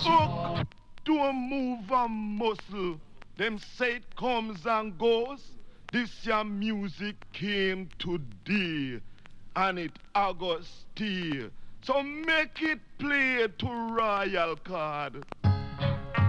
Hook, don't move a muscle. Them say it comes and goes. This your music came today, and it August stay. So make it play to royal card.